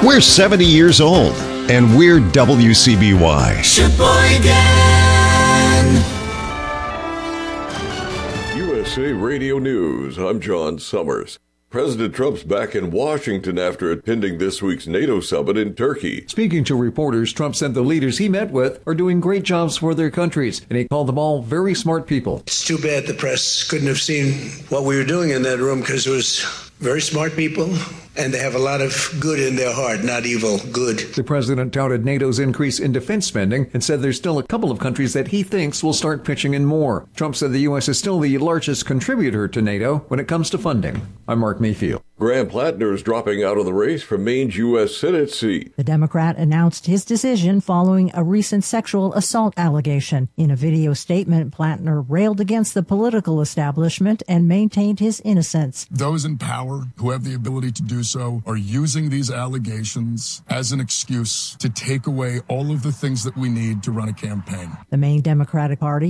We're 70 years old, and we're WCBY. Sheboygan. USA Radio News, I'm John Summers. President Trump's back in Washington after attending this week's NATO summit in Turkey. Speaking to reporters, Trump said the leaders he met with are doing great jobs for their countries, and he called them all very smart people. It's too bad the press couldn't have seen what we were doing in that room, because it was very smart people, and they have a lot of good in their heart, not evil, good. The president touted NATO's increase in defense spending and said there's still a couple of countries that he thinks will start pitching in more. Trump said the U.S. is still the largest contributor to NATO when it comes to funding. I'm Mark Mayfield. Graham Plattner is dropping out of the race for Maine's U.S. Senate seat. The Democrat announced his decision following a recent sexual assault allegation. In a video statement, Plattner railed against the political establishment and maintained his innocence. Those in power who have the ability to do so are using these allegations as an excuse to take away all of the things that we need to run a campaign. The Maine Democratic Party